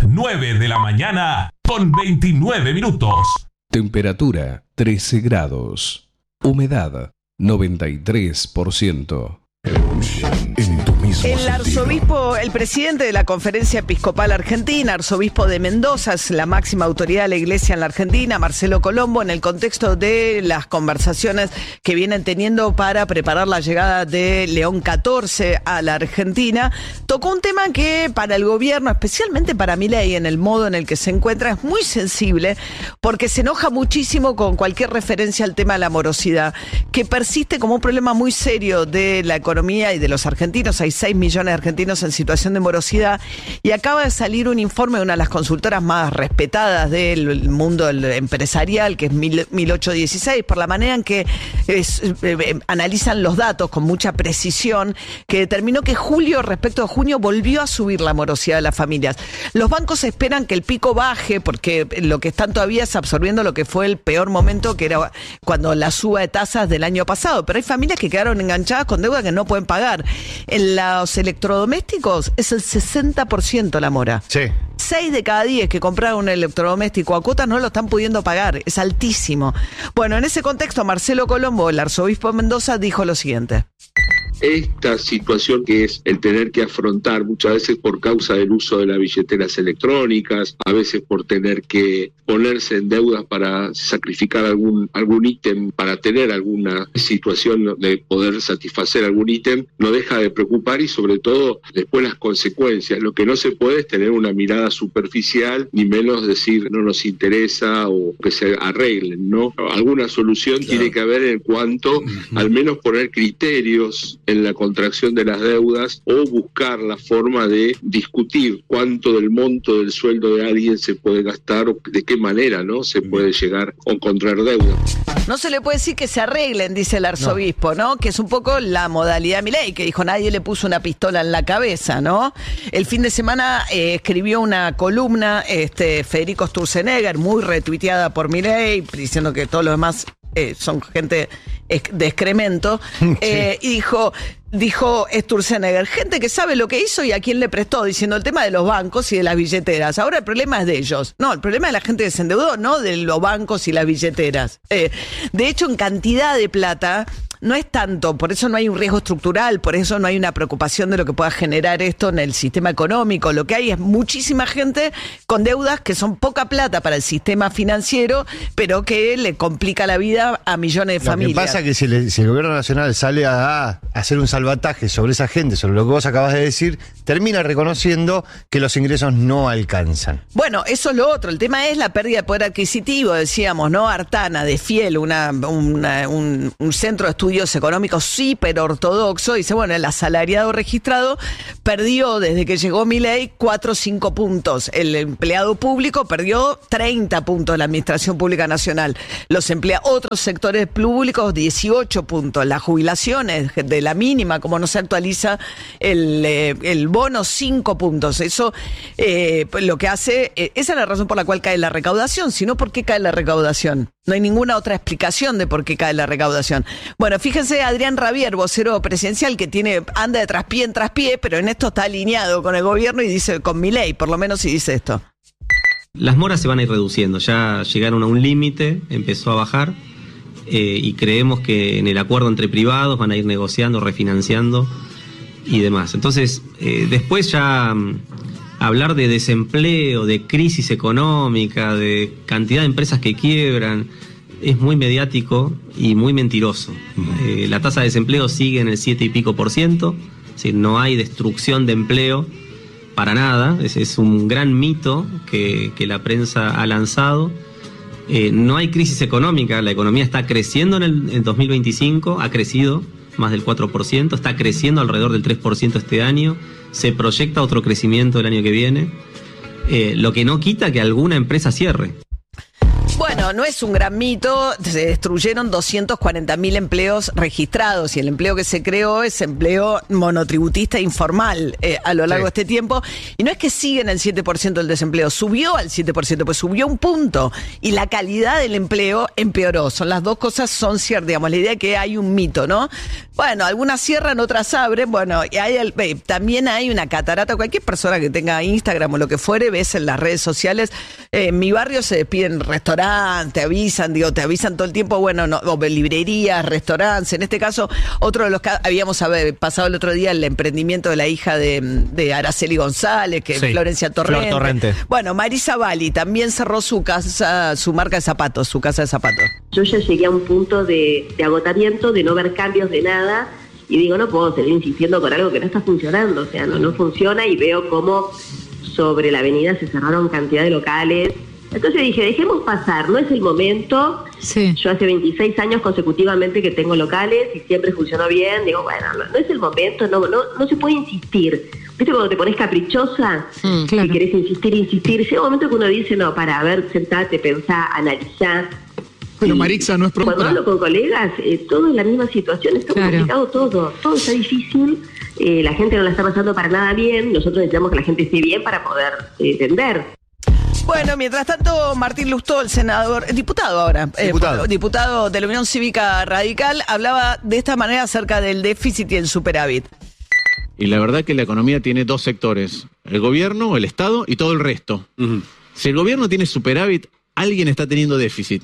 9 de la mañana con 29 minutos. Temperatura 13 grados. Humedad 93%. En tu mismo el arzobispo, el presidente de la Conferencia Episcopal Argentina, arzobispo de Mendoza, es la máxima autoridad de la Iglesia en la Argentina, Marcelo Colombo, en el contexto de las conversaciones que vienen teniendo para preparar la llegada de León XIV a la Argentina, tocó un tema que para el gobierno, especialmente para Milei, en el modo en el que se encuentra, es muy sensible, porque se enoja muchísimo con cualquier referencia al tema de la morosidad, que persiste como un problema muy serio de la economía y de los argentinos. Hay 6 millones de argentinos en situación de morosidad, y acaba de salir un informe de una de las consultoras más respetadas del mundo empresarial, que es 1816, por la manera en que analizan los datos con mucha precisión, que determinó que julio respecto a junio volvió a subir la morosidad de las familias. Los bancos esperan que el pico baje, porque lo que están todavía es absorbiendo lo que fue el peor momento, que era cuando la suba de tasas del año pasado, pero hay familias que quedaron enganchadas con deuda que no pueden pagar. En los electrodomésticos es el 60% la mora. Sí. 6 de cada 10 que compraron un electrodoméstico a cuotas no lo están pudiendo pagar. Es altísimo. Bueno, en ese contexto, Marcelo Colombo, el arzobispo de Mendoza, dijo lo siguiente. Esta situación que es el tener que afrontar muchas veces por causa del uso de las billeteras electrónicas, a veces por tener que ponerse en deudas para sacrificar algún ítem, para tener alguna situación de poder satisfacer algún ítem, no deja de preocupar, y sobre todo después las consecuencias. Lo que no se puede es tener una mirada superficial, ni menos decir no nos interesa o que se arreglen, ¿no? Alguna solución tiene que haber en cuanto al menos poner criterios en la contracción de las deudas, o buscar la forma de discutir cuánto del monto del sueldo de alguien se puede gastar, o de qué manera, ¿no?, se puede llegar a encontrar deuda. No se le puede decir que se arreglen, dice el arzobispo, ¿no? Que es un poco la modalidad de Milei, que dijo nadie le puso una pistola en la cabeza, ¿no? El fin de semana escribió una columna Federico Sturzenegger, muy retuiteada por Milei, diciendo que todos los demás son gente de excremento, y dijo Sturzenegger, gente que sabe lo que hizo y a quién le prestó, diciendo el tema de los bancos y de las billeteras. Ahora el problema es de ellos. No, el problema es de la gente que se endeudó, no de los bancos y las billeteras. De hecho, en cantidad de plata no es tanto, por eso no hay un riesgo estructural, por eso no hay una preocupación de lo que pueda generar esto en el sistema económico. Lo que hay es muchísima gente con deudas que son poca plata para el sistema financiero, pero que le complica la vida a millones de familias. Lo que pasa es que si el gobierno nacional sale a hacer un salvataje sobre esa gente, sobre lo que vos acabas de decir, termina reconociendo que los ingresos no alcanzan. Bueno, eso es lo otro. El tema es la pérdida de poder adquisitivo, decíamos, ¿no? Artana, de Fiel, un centro de estudios económicos hiper ortodoxo, dice, bueno, el asalariado registrado perdió desde que llegó Milei 4 o 5 puntos. El empleado público perdió 30 puntos, la Administración Pública Nacional. Otros sectores públicos 18 puntos. Las jubilaciones de la mínima, como no se actualiza el bono, 5 puntos. Eso lo que hace, esa es la razón por la cual cae la recaudación. Si no, ¿por qué cae la recaudación? No hay ninguna otra explicación de por qué cae la recaudación. Bueno, fíjense, Adrián Rabier, vocero presidencial, que anda de traspié en traspié, pero en esto está alineado con el gobierno y dice, con Milei, por lo menos, y dice esto. Las moras se van a ir reduciendo, ya llegaron a un límite, empezó a bajar, y creemos que en el acuerdo entre privados van a ir negociando, refinanciando y demás. Entonces, después ya hablar de desempleo, de crisis económica, de cantidad de empresas que quiebran, es muy mediático y muy mentiroso. La tasa de desempleo sigue en el 7 y pico %, es decir, no hay destrucción de empleo para nada, es un gran mito que la prensa ha lanzado. No hay crisis económica, la economía está creciendo en 2025, ha crecido más del 4%, está creciendo alrededor del 3% este año, se proyecta otro crecimiento el año que viene, lo que no quita que alguna empresa cierre. Bueno, Bueno, no es un gran mito, se destruyeron 240.000 empleos registrados y el empleo que se creó es empleo monotributista informal a lo largo de este tiempo. Y no es que sigue en el 7% del desempleo, subió al 7%, pues subió un punto y la calidad del empleo empeoró. Son las dos cosas, son ciertas, digamos, la idea de que hay un mito, ¿no? Bueno, algunas cierran, otras abren, bueno, y también hay una catarata. Cualquier persona que tenga Instagram o lo que fuere, ves en las redes sociales, en mi barrio se despiden restaurantes, te avisan todo el tiempo, bueno, no, o librerías, restaurantes. En este caso, otro de los que habíamos pasado el otro día, el emprendimiento de la hija de Araceli González, que es Florencia Torrente. Bueno, Marisa Bali también cerró su marca de zapatos, su casa de zapatos. Yo ya llegué a un punto de agotamiento, de no ver cambios de nada, y digo, no puedo seguir insistiendo con algo que no está funcionando, o sea, no funciona, y veo cómo sobre la avenida se cerraron cantidad de locales. Entonces dije, dejemos pasar, no es el momento. Sí. Yo hace 26 años consecutivamente que tengo locales y siempre funcionó bien. Digo, bueno, no es el momento, no se puede insistir. ¿Viste cuando te pones caprichosa? Claro. Y querés insistir. Llega un momento que uno dice, no, para, a ver, sentate, pensá, analizá. Pero Marixa no es pronta. Cuando hablo con colegas, todo es la misma situación, está complicado todo está difícil, la gente no la está pasando para nada bien, nosotros necesitamos que la gente esté bien para poder vender. Bueno, mientras tanto, Martín Lustó, el diputado ahora, diputado de la Unión Cívica Radical, hablaba de esta manera acerca del déficit y el superávit. Y la verdad que la economía tiene dos sectores, el gobierno, el Estado y todo el resto. Uh-huh. Si el gobierno tiene superávit, alguien está teniendo déficit.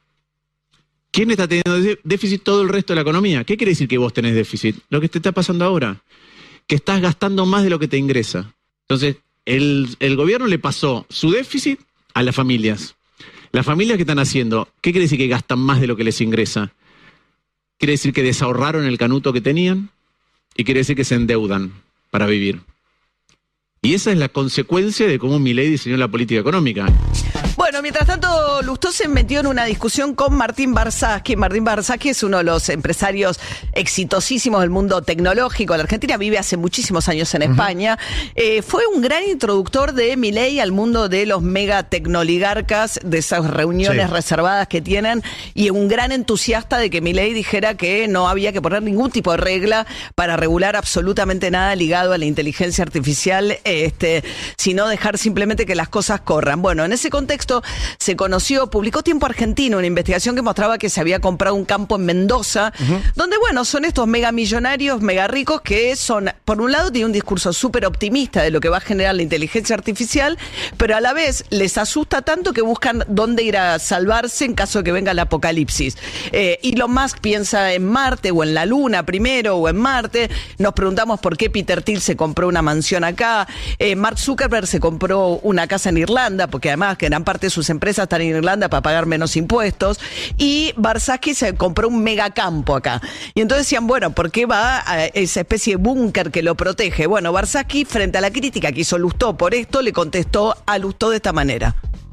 ¿Quién está teniendo déficit? Todo el resto de la economía. ¿Qué quiere decir que vos tenés déficit? Lo que te está pasando ahora, que estás gastando más de lo que te ingresa. Entonces, el gobierno le pasó su déficit a las familias. Las familias que están haciendo, ¿qué quiere decir que gastan más de lo que les ingresa? Quiere decir que desahorraron el canuto que tenían y quiere decir que se endeudan para vivir. Y esa es la consecuencia de cómo Milei diseñó la política económica. Bueno, mientras tanto, Lustó se metió en una discusión con Martín Barzaschi. Martín Barzaschi es uno de los empresarios exitosísimos del mundo tecnológico. La Argentina vive hace muchísimos años en España. Fue un gran introductor de Milei al mundo de los mega tecnoligarcas, de esas reuniones reservadas que tienen, y un gran entusiasta de que Milei dijera que no había que poner ningún tipo de regla para regular absolutamente nada ligado a la inteligencia artificial, sino dejar simplemente que las cosas corran. Bueno, en ese contexto publicó Tiempo Argentino una investigación que mostraba que se había comprado un campo en Mendoza, donde, bueno, son estos mega millonarios, mega ricos, que son, por un lado, tienen un discurso súper optimista de lo que va a generar la inteligencia artificial, pero a la vez les asusta tanto que buscan dónde ir a salvarse en caso de que venga el apocalipsis. Elon Musk piensa en Marte o en la Luna primero o en Marte. Nos preguntamos por qué Peter Thiel se compró una mansión acá. Mark Zuckerberg se compró una casa en Irlanda, porque además que gran parte de sus empresas están en Irlanda para pagar menos impuestos, y Barzaschi se compró un megacampo acá. Y entonces decían, bueno, ¿por qué va a esa especie de búnker que lo protege? Bueno, Barzaschi, frente a la crítica que hizo Lustó por esto, le contestó a Lustó de esta manera.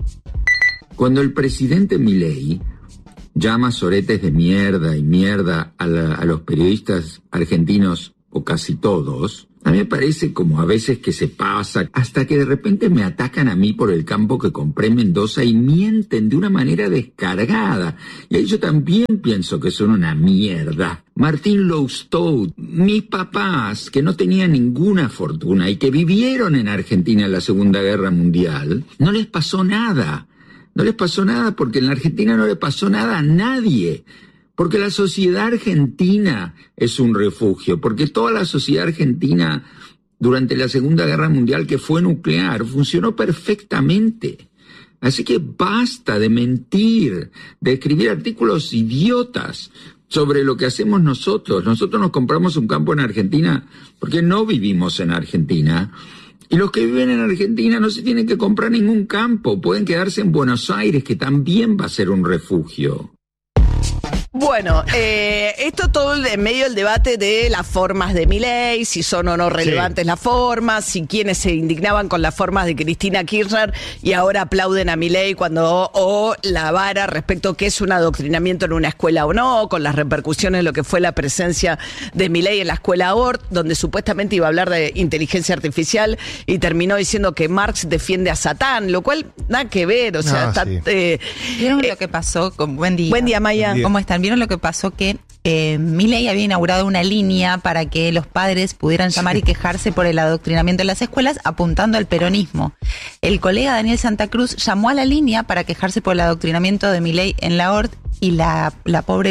Cuando el presidente Milei llama soretes de mierda y mierda a los periodistas argentinos, o casi todos, a mí me parece como a veces que se pasa, hasta que de repente me atacan a mí por el campo que compré en Mendoza y mienten de una manera descargada. Y ahí yo también pienso que son una mierda. Martín Lustó, mis papás, que no tenían ninguna fortuna y que vivieron en Argentina en la Segunda Guerra Mundial, no les pasó nada. No les pasó nada porque en la Argentina no le pasó nada a nadie. Porque la sociedad argentina es un refugio, porque toda la sociedad argentina durante la Segunda Guerra Mundial, que fue nuclear, funcionó perfectamente. Así que basta de mentir, de escribir artículos idiotas sobre lo que hacemos nosotros. Nosotros nos compramos un campo en Argentina porque no vivimos en Argentina. Y los que viven en Argentina no se tienen que comprar ningún campo, pueden quedarse en Buenos Aires, que también va a ser un refugio. Bueno, esto todo en medio del debate de las formas de Milei, si son o no relevantes las formas, si quienes se indignaban con las formas de Cristina Kirchner y ahora aplauden a Milei o la vara respecto a qué es un adoctrinamiento en una escuela o no, con las repercusiones de lo que fue la presencia de Milei en la escuela Ort, donde supuestamente iba a hablar de inteligencia artificial y terminó diciendo que Marx defiende a Satán, lo cual nada que ver, o sea, ¿Vieron lo que pasó? Buen día. Buen día, Maya. ¿Cómo están? ¿Vieron lo que pasó? Que Milei había inaugurado una línea para que los padres pudieran llamar y quejarse por el adoctrinamiento en las escuelas, apuntando al peronismo. El colega Daniel Santa Cruz llamó a la línea para quejarse por el adoctrinamiento de Milei en la ORT y la pobre,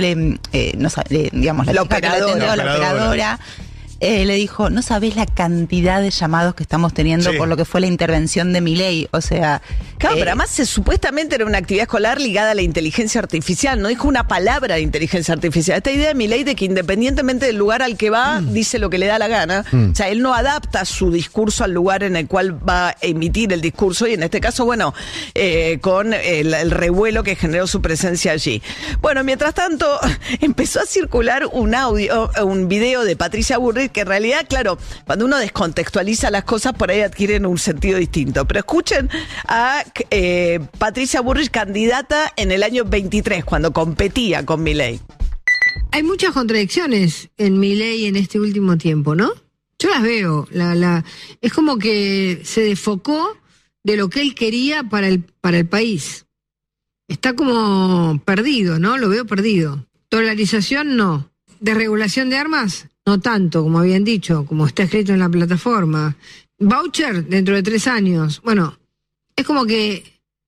digamos, la operadora, le dijo, no sabés la cantidad de llamados que estamos teniendo por lo que fue la intervención de Milei, o sea... Claro, pero además supuestamente era una actividad escolar ligada a la inteligencia artificial, no dijo una palabra de inteligencia artificial. Esta idea de Milei de que independientemente del lugar al que va, dice lo que le da la gana, o sea, él no adapta su discurso al lugar en el cual va a emitir el discurso y en este caso, bueno, con el revuelo que generó su presencia allí. Bueno, mientras tanto, empezó a circular un video de Patricia Bullrich que en realidad, claro, cuando uno descontextualiza las cosas, por ahí adquieren un sentido distinto. Pero escuchen a Patricia Bullrich, candidata en el año 23, cuando competía con Milei. Hay muchas contradicciones en Milei en este último tiempo, ¿no? Yo las veo. Es como que se desfocó de lo que él quería para el país. Está como perdido, ¿no? Lo veo perdido. Dolarización, no. Desregulación de armas, no tanto, como habían dicho, como está escrito en la plataforma. Voucher dentro de 3 años. Bueno, es como que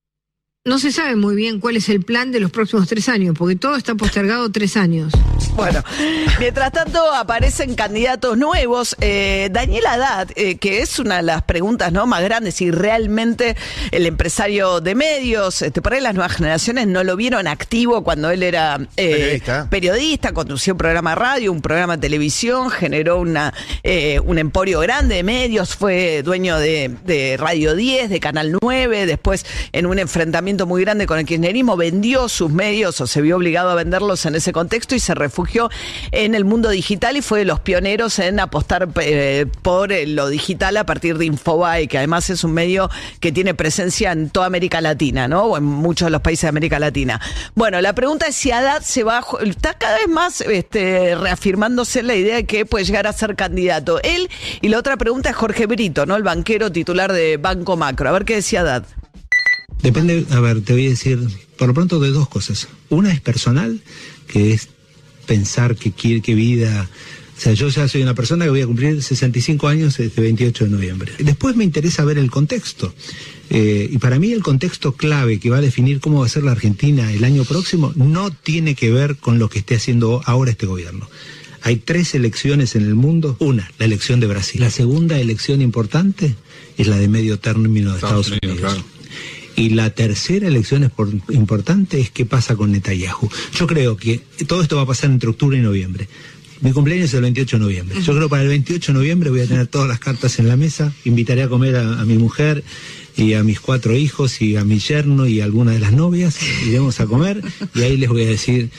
no se sabe muy bien cuál es el plan de los próximos 3 años, porque todo está postergado 3 años. Bueno, mientras tanto aparecen candidatos nuevos. Daniel Haddad, que es una de las preguntas, ¿no?, más grandes, y realmente el empresario de medios, por ahí las nuevas generaciones no lo vieron activo cuando él era periodista, condució un programa de radio, un programa de televisión, generó un emporio grande de medios, fue dueño de Radio 10, de Canal 9, después en un enfrentamiento muy grande con el kirchnerismo vendió sus medios o se vio obligado a venderlos en ese contexto y se refugió en el mundo digital y fue de los pioneros en apostar por lo digital a partir de Infobae, que además es un medio que tiene presencia en toda América Latina, ¿no? O en muchos de los países de América Latina. Bueno, la pregunta es si Haddad está cada vez más reafirmándose la idea de que puede llegar a ser candidato. Él, y la otra pregunta es Jorge Brito, ¿no?, el banquero titular de Banco Macro. A ver qué decía Haddad. Depende, a ver, te voy a decir por lo pronto de 2 cosas. Una es personal, que es pensar qué vida. O sea, yo ya soy una persona que voy a cumplir 65 años este 28 de noviembre. Después me interesa ver el contexto. Y para mí el contexto clave que va a definir cómo va a ser la Argentina el año próximo no tiene que ver con lo que esté haciendo ahora este gobierno. Hay 3 elecciones en el mundo. Una, la elección de Brasil. La segunda elección importante es la de medio término de Estados Unidos. Claro. Y la tercera elección importante es qué pasa con Netanyahu. Yo creo que todo esto va a pasar entre octubre y noviembre. Mi cumpleaños es el 28 de noviembre. Yo creo que para el 28 de noviembre voy a tener todas las cartas en la mesa. Invitaré a comer a mi mujer y a mis 4 hijos y a mi yerno y a alguna de las novias. Iremos a comer y ahí les voy a decir,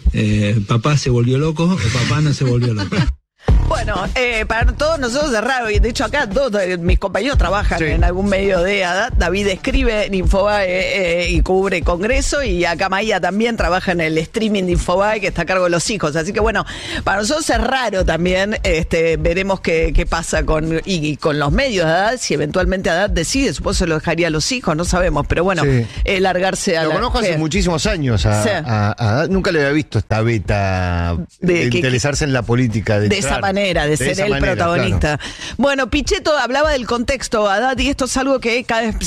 papá se volvió loco o papá no se volvió loco. Bueno, para todos nosotros es raro, y de hecho acá todos mis compañeros trabajan en algún medio de Haddad. David escribe en Infobae y cubre Congreso, y acá Maya también trabaja en el streaming de Infobae, que está a cargo de los hijos. Así que bueno, para nosotros es raro también. Veremos qué pasa con los medios de Haddad, si eventualmente Haddad decide, supongo se lo dejaría a los hijos, no sabemos, pero bueno, largarse a Lo conozco hace muchísimos años a Haddad, nunca le había visto esta beta de interesarse en la política. De esa manera, de ser el protagonista. Claro. Bueno, Pichetto hablaba del contexto, Haddad, y esto es algo que cada vez